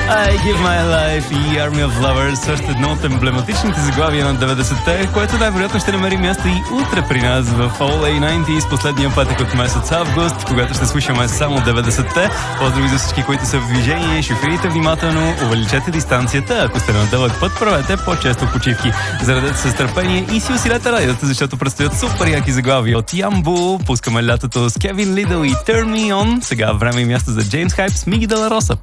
I Give My Life и Army of Lovers, също едно от емблематичните заглавия на 90-те, което най-вероятно ще намери място и утре при нас в All A90 с последния петък от месец август, когато ще слушаме само 90-те. Поздрави за всички, които са в движение, шофирите внимателно, увеличете дистанцията, ако сте на дълъг път, правете по-често почивки. Заредете се с търпение и си усилете радиото, защото предстоят супер яки заглавия от Ямбу. Пускаме лятото с Кевин Лидъл и Turn Me On. Сега време и място за Джеймс Хайп с Миги Делароса.